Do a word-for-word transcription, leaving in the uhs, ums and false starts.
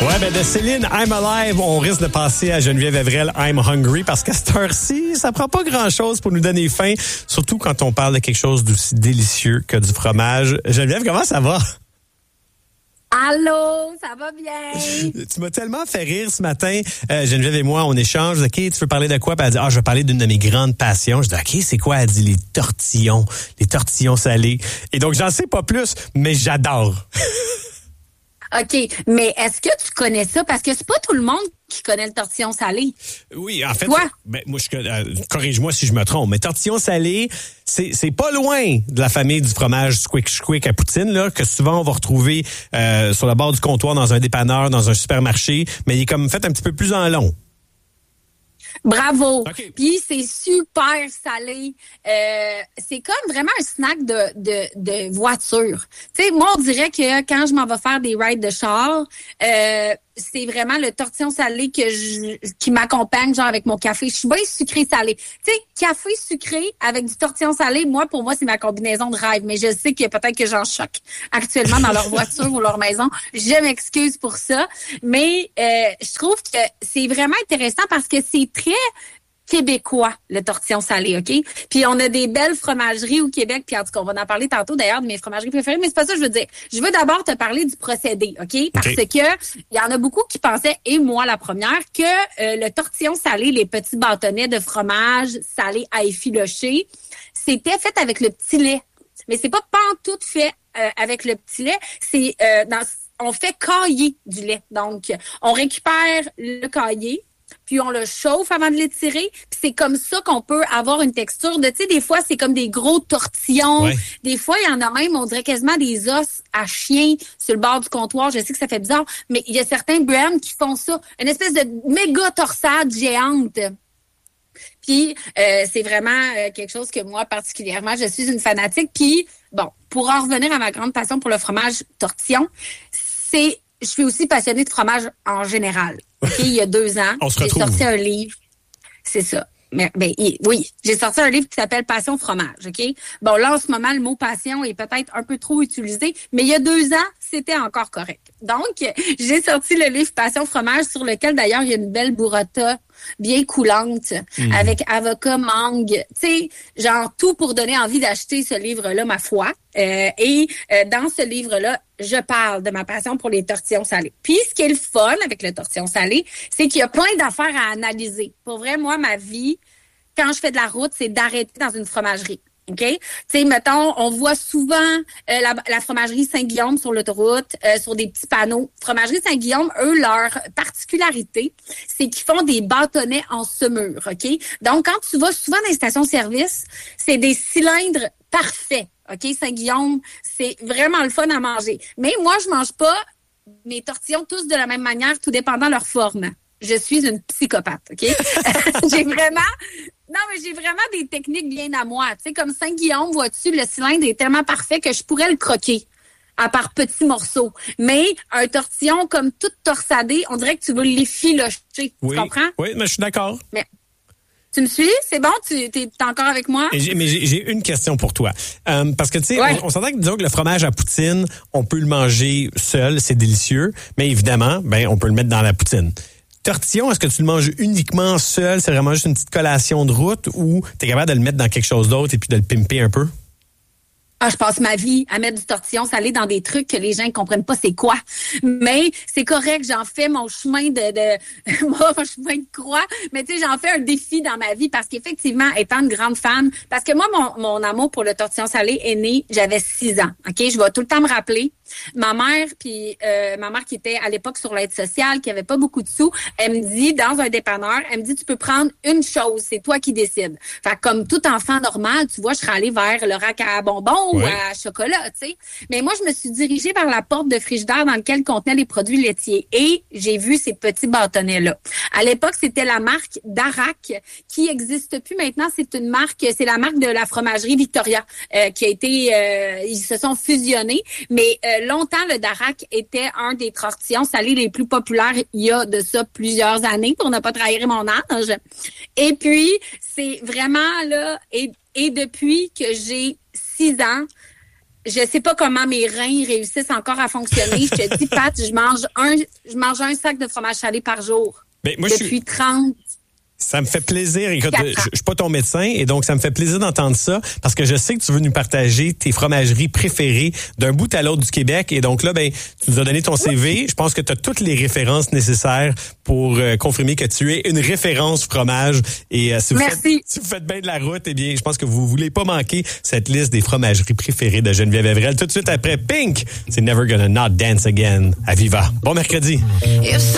Ouais, ben de Céline, I'm Alive, on risque de passer à Geneviève Evrel, I'm Hungry, parce qu'à cette heure-ci, ça prend pas grand-chose pour nous donner faim, surtout quand on parle de quelque chose d'aussi délicieux que du fromage. Geneviève, comment ça va? Allô, ça va bien? Tu m'as tellement fait rire ce matin. Euh, Geneviève et moi, on échange. OK, tu veux parler de quoi? Puis elle dit, ah, je vais parler d'une de mes grandes passions. Je dis, OK, c'est quoi? Elle dit, les tortillons. Les tortillons salés. Et donc, j'en sais pas plus, mais j'adore. OK, mais est-ce que tu connais ça? Parce que c'est pas tout le monde qui connaît le tortillon salé. Oui, en fait, Toi? ben, moi, je, euh, corrige-moi si je me trompe, mais tortillon salé, c'est, c'est pas loin de la famille du fromage squick squick à poutine, là, que souvent on va retrouver euh, sur le bord du comptoir dans un dépanneur, dans un supermarché, mais il est comme fait un petit peu plus en long. Bravo. Okay. Puis c'est super salé. Euh, c'est comme vraiment un snack de de, de voiture. Tu sais, moi on dirait que quand je m'en vais faire des rides de char, euh, c'est vraiment le tortillon salé que je, qui m'accompagne, genre avec mon café. Je suis bien sucré salé. Tu sais, café sucré avec du tortillon salé, moi pour moi c'est ma combinaison de rêve. Mais je sais que peut-être que j'en choque actuellement dans leur voiture ou leur maison. Je m'excuse pour ça, mais euh, je trouve que c'est vraiment intéressant parce que c'est très québécois, le tortillon salé, OK? Puis on a des belles fromageries au Québec, puis en tout cas, on va en parler tantôt d'ailleurs de mes fromageries préférées, mais c'est pas ça que je veux dire. Je veux d'abord te parler du procédé, OK? Parce okay. que il y en a beaucoup qui pensaient, et moi la première, que euh, le tortillon salé, les petits bâtonnets de fromage salé à effilocher, c'était fait avec le petit lait. Mais c'est pas pantoute fait euh, avec le petit lait, c'est euh, dans on fait cailler du lait. Donc, on récupère le caillé, puis on le chauffe avant de l'étirer. Puis c'est comme ça qu'on peut avoir une texture de, tu sais, des fois, c'est comme des gros tortillons. Ouais. Des fois, il y en a même, on dirait quasiment des os à chien sur le bord du comptoir. Je sais que ça fait bizarre, mais il y a certains brands qui font ça. Une espèce de méga torsade géante. Puis euh, c'est vraiment euh, quelque chose que moi, particulièrement, je suis une fanatique. Puis, bon, pour en revenir à ma grande passion pour le fromage tortillon, c'est... Je suis aussi passionnée de fromage en général. Okay? Il y a deux ans, On se j'ai retrouve. sorti un livre. C'est ça. Mais, ben, il, oui, j'ai sorti un livre qui s'appelle Passion fromage, OK? Bon, là, en ce moment, le mot passion est peut-être un peu trop utilisé, mais il y a deux ans, c'était encore correct. Donc, j'ai sorti le livre Passion fromage, sur lequel, d'ailleurs, il y a une belle burrata bien coulante, mmh. avec avocat, mangue, tu sais, genre tout pour donner envie d'acheter ce livre-là, ma foi. Euh, et euh, dans ce livre-là, je parle de ma passion pour les tortillons salés. Puis, ce qui est le fun avec le tortillon salé, c'est qu'il y a plein d'affaires à analyser. Pour vrai, moi, ma vie, quand je fais de la route, c'est d'arrêter dans une fromagerie. OK? Tu sais, mettons, on voit souvent euh, la, la fromagerie Saint-Guillaume sur l'autoroute, euh, sur des petits panneaux. Fromagerie Saint-Guillaume, eux, leur particularité, c'est qu'ils font des bâtonnets en semure, OK? Donc, quand tu vas souvent dans les stations-service, c'est des cylindres parfaits, OK? Saint-Guillaume, c'est vraiment le fun à manger. Mais moi, je mange pas mes tortillons tous de la même manière, tout dépendant de leur forme. Je suis une psychopathe, OK? J'ai vraiment... Non, mais j'ai vraiment des techniques bien à moi. Tu sais, comme Saint-Guillaume, vois-tu, le cylindre est tellement parfait que je pourrais le croquer à part petits morceaux. Mais un tortillon comme tout torsadé, on dirait que tu veux l'effilocher. Oui, tu comprends? Oui, mais je suis d'accord. Mais tu me suis? C'est bon? Tu es encore avec moi? Et j'ai, mais j'ai, j'ai une question pour toi. Euh, parce que, tu sais, ouais. on, on s'entend que, disons que le fromage à poutine, on peut le manger seul, c'est délicieux. Mais évidemment, ben, on peut le mettre dans la poutine. Tortillon, est-ce que tu le manges uniquement seul? C'est vraiment juste une petite collation de route ou tu es capable de le mettre dans quelque chose d'autre et puis de le pimper un peu? Ah, je passe ma vie à mettre du tortillon salé dans des trucs que les gens ne comprennent pas c'est quoi. Mais c'est correct, j'en fais mon chemin de, de mon chemin de croix. Mais tu sais, j'en fais un défi dans ma vie parce qu'effectivement, étant une grande fan, parce que moi, mon, mon amour pour le tortillon salé est né, j'avais six ans. OK? Je vais tout le temps me rappeler. Ma mère, puis euh, ma mère qui était à l'époque sur l'aide sociale, qui avait pas beaucoup de sous, elle me dit, dans un dépanneur, elle me dit, tu peux prendre une chose, c'est toi qui décides. Fait que comme tout enfant normal, tu vois, je serais allée vers le rack à bonbons ouais. ou à chocolat, tu sais. Mais moi, je me suis dirigée vers la porte de frigidaire dans laquelle contenaient les produits laitiers et j'ai vu ces petits bâtonnets-là. À l'époque, c'était la marque Darac, qui existe plus maintenant. C'est une marque, c'est la marque de la fromagerie Victoria, euh, qui a été, euh, ils se sont fusionnés, mais euh, longtemps, le Darac était un des tortillons salés les plus populaires il y a de ça plusieurs années, pour ne pas trahir mon âge. Et puis, c'est vraiment là, et, et depuis que j'ai six ans, je sais pas comment mes reins réussissent encore à fonctionner. Je te dis, Pat, je mange un, je mange un sac de fromage salé par jour. Ben, moi, depuis je suis... trente. Ça me fait plaisir. Écoute, je, je suis pas ton médecin et donc ça me fait plaisir d'entendre ça parce que je sais que tu veux nous partager tes fromageries préférées d'un bout à l'autre du Québec et donc là, ben, tu nous as donné ton C V. Je pense que tu as toutes les références nécessaires pour euh, confirmer que tu es une référence fromage et euh, si, vous Merci. faites, si vous faites bien de la route, eh bien, je pense que vous voulez pas manquer cette liste des fromageries préférées de Geneviève Evrel. Tout de suite après Pink, c'est Never Gonna Not Dance Again à Viva. Bon mercredi.